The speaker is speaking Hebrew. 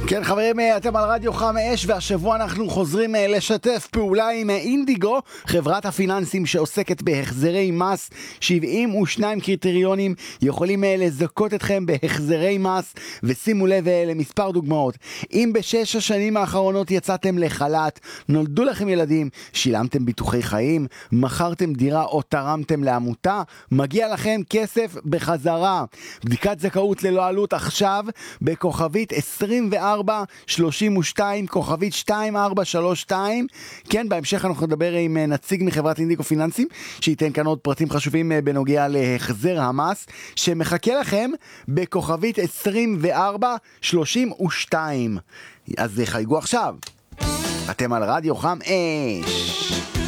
כן חברים, אתם על רדיו חם אש, והשבוע אנחנו חוזרים לשתף פעולה עם אינדיגו, חברת הפיננסים שעוסקת בהחזרי מס. 72 קריטריונים יכולים לזכות אתכם בהחזרי מס, ושימו לב למספר דוגמאות. אם בשש השנים האחרונות יצאתם לחל"ת, נולדו לכם ילדים, שילמתם ביטוחי חיים, מכרתם דירה או תרמתם לעמותה, מגיע לכם כסף בחזרה. בדיקת זכאות ללא עלות עכשיו בכוכבית 2432 כוכבית 2432. כן, בהמשך אנחנו נדבר עם נציג מחברת אינדיגו פיננסים שייתן כאן עוד פרטים חשובים בנוגע להחזר המס שמחכה לכם בכוכבית 2432. אז חייגו עכשיו, אתם על רדיו חם אש.